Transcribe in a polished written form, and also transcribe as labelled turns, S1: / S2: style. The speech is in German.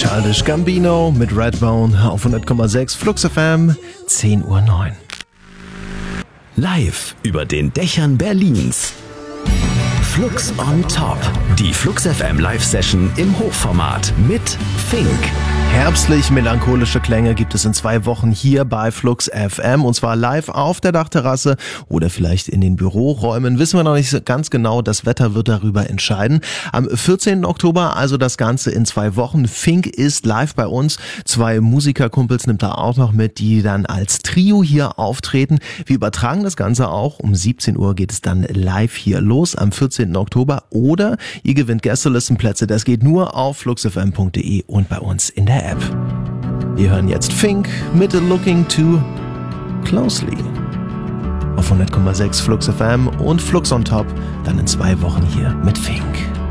S1: Childish Gambino mit Redbone auf 100,6 Flux FM, 10:09 Uhr.
S2: Live über den Dächern Berlins. Flux on Top. Die Flux FM Live-Session im Hochformat mit Fink.
S1: Herbstlich-melancholische Klänge gibt es in 2 Wochen hier bei Flux FM und zwar live auf der Dachterrasse oder vielleicht in den Büroräumen. Wissen wir noch nicht ganz genau, das Wetter wird darüber entscheiden. Am 14. Oktober, also das Ganze in 2 Wochen. Fink ist live bei uns. 2 Musikerkumpels nimmt er auch noch mit, die dann als Trio hier auftreten. Wir übertragen das Ganze auch. Um 17 Uhr geht es dann live hier los am 14. Oktober oder ihr gewinnt Gästelistenplätze. Das geht nur auf fluxfm.de und bei uns in der App. Wir hören jetzt Fink mit Looking Too Closely auf 100,6 Flux FM und Flux on Top dann in 2 Wochen hier mit Fink.